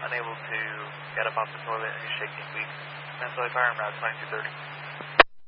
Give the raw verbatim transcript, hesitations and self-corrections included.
unable to get up off the toilet and he's shaking weak. Minnesota Fire en route twenty-two thirty.